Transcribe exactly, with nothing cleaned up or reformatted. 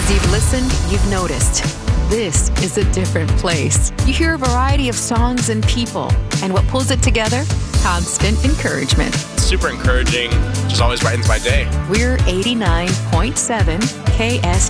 As you've listened, you've noticed. This is a different place. You hear a variety of songs and people, and what pulls it together? Constant encouragement. Super encouraging, just always brightens my day. We're eighty-nine point seven K S